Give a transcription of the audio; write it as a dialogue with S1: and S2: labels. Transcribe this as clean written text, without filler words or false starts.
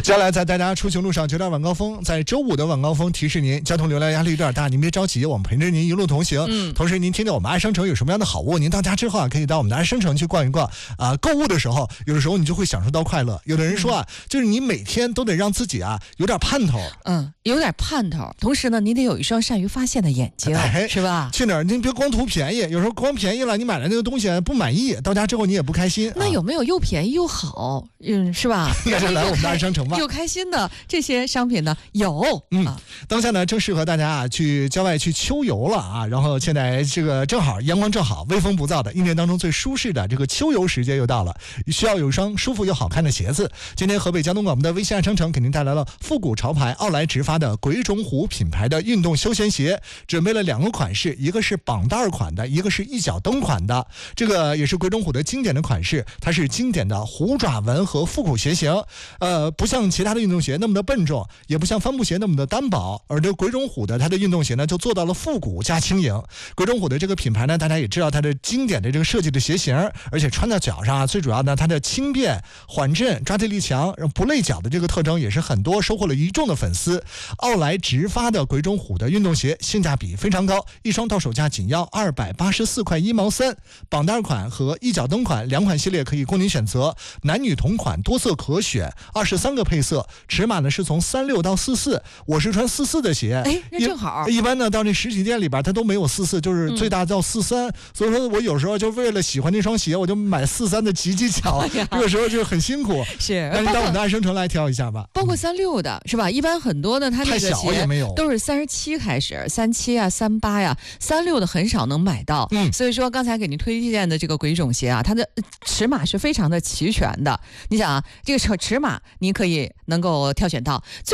S1: 接下来在大家出行路上9点晚高峰，在周五的晚高峰提示您，交通流量压力有点大，您别着急，我们陪着您一路同行。同时您听见我们爱商城有什么样的好物，您到家之后可以到我们的爱商城去逛一逛购物的时候，有的时候你就会享受到快乐。有的人说就是你每天都得让自己有点盼头，
S2: 有点盼头，同时呢，你得有一双善于发现的眼睛，是吧？
S1: 去哪儿您别光图便宜，有时候光便宜了，你买了那个东西不满意，到家之后你也不开心。
S2: 那有没有又便宜又好，是吧？
S1: 那就来我们的爱商城吧。
S2: 又开心的这些商品呢，有。
S1: 当下呢正适合大家去郊外去秋游了然后现在这个正好阳光正好，微风不燥的，一年当中最舒适的这个秋游时节又到了，需要有一双舒服又好看的鞋子。今天河北交通广播的微信爱商城给您带来了复古潮牌奥莱直发的鬼冢虎品牌的运动休闲鞋，准备了2个款式，一个是绑带款的，一个是一脚蹬款的。这个也是鬼冢虎的经典的款式，它是经典的虎爪纹和复古鞋型，不像其他的运动鞋那么的笨重，也不像帆布鞋那么的单薄，而这鬼冢虎的它的运动鞋呢就做到了复古加轻盈。鬼冢虎的这个品牌呢，大家也知道它的经典的这个设计的鞋型，而且穿到脚上最主要呢，它的轻便缓震抓地力强不累脚的这个特征也是很多收获了一众的粉丝。奥莱直发的鬼冢虎的运动鞋性价比非常高，一双到手价仅要284块1毛3，绑带款和一脚蹬款2款系列可以供您选择，男女同款多色可选，23个配色，尺码呢是从36到44，我是穿44的鞋，
S2: 那正好。
S1: 一般呢到这实体店里边它都没有44，就是最大到43，所以说我有时候就为了喜欢那双鞋，我就买43的挤脚，这个时候就很辛苦。
S2: 是，
S1: 那你到我们的爱商城来挑一下吧。
S2: 包括36的是吧？一般很多的它那个鞋都是37开始，3738呀，36的很少能买到。所以说刚才给您推荐的这个鬼冢鞋它的尺码是非常的齐全的。你想这个尺码您可以能够挑选到。